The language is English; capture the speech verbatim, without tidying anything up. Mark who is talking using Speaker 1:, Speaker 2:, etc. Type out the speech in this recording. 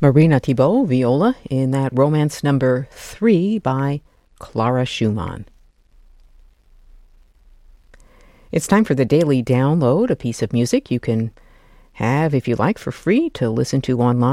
Speaker 1: Marina Thibault, viola, in that Romance Number Three by Clara Schumann. It's time for the Daily Download, a piece of music you can have, if you like, for free to listen to online.